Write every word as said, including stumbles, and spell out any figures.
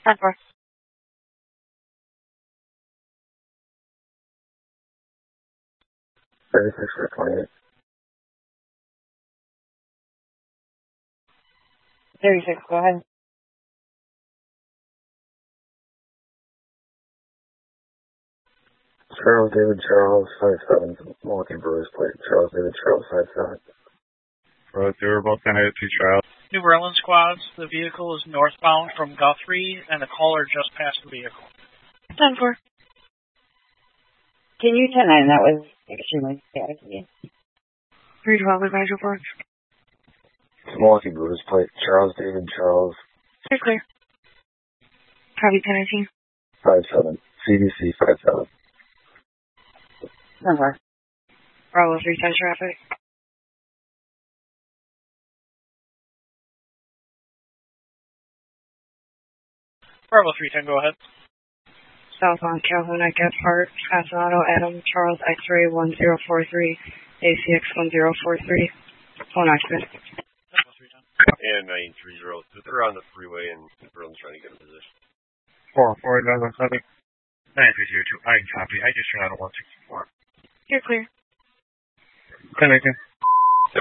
ten four. thirty-six for twenty-eight. thirty-six, go ahead. Charles David Charles, five seven, Milwaukee Brewers plate. Charles David Charles, five seven. Road they were both headed to trial. New Orleans squads, the vehicle is northbound from Guthrie, and the caller just passed the vehicle. ten four. Can you ten nine? That was extremely bad of you. three twelve, advise report. Milwaukee Brewers plate. Charles David Charles. You're clear. Copy ten nineteen. five seven. C D C five seven. ten four. Bravo three ten traffic. Bravo three ten, go ahead. Southbound Calhoun at Gephardt, Casanado, Adam, Charles, X-ray one zero four three, A C X one zero four three. Phone accident. And nine three zero. They're on the freeway and everyone's trying to get in position. Four four eleven seven. Nine three zero two. I copy. I just ran out of one sixty four. You're clear. Ten nineteen.